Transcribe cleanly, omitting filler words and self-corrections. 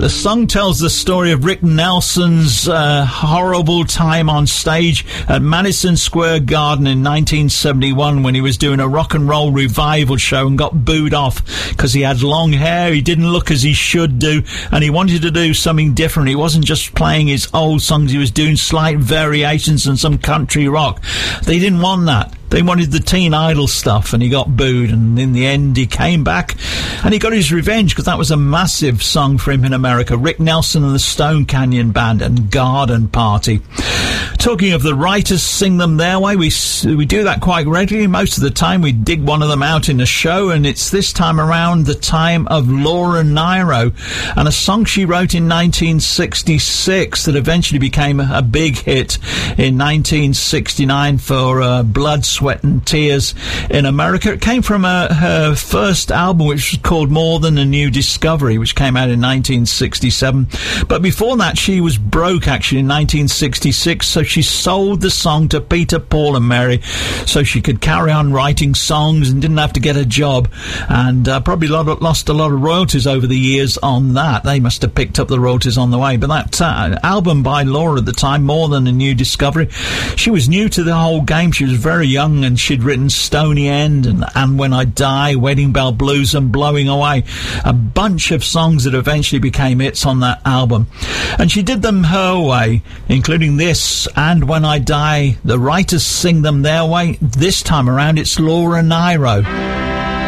The song tells the story of Rick Nelson's horrible time on stage at Madison Square Garden in 1971 when he was doing a rock and roll revival show and got booed off because he had long hair, he didn't look as he should do, and he wanted to do something different. He wasn't just playing his old songs, he was doing slight variations and some country rock. They didn't want that. They wanted the Teen Idol stuff, and he got booed, and in the end he came back and he got his revenge because that was a massive song for him in America. Rick Nelson and the Stone Canyon Band and Garden Party. Talking of the writers sing them their way, we do that quite regularly. Most of the time we dig one of them out in a show, and it's this time around the time of Laura Nyro and a song she wrote in 1966 that eventually became a big hit in 1969 for Blood, Sweat and Tears in America. It came from her first album, which was called More Than a New Discovery, which came out in 1967. But before that, she was broke actually in 1966, so she sold the song to Peter, Paul and Mary so she could carry on writing songs and didn't have to get a job, and probably lost a lot of royalties over the years on that. They must have picked up the royalties on the way. But that album by Laura at the time, More Than a New Discovery, she was new to the whole game. She was very young, and she'd written Stony End and When I Die, Wedding Bell Blues and Blowing Away, a bunch of songs that eventually became hits on that album. And she did them her way, including this and When I Die. The writers sing them their way. This time around it's Laura Nyro.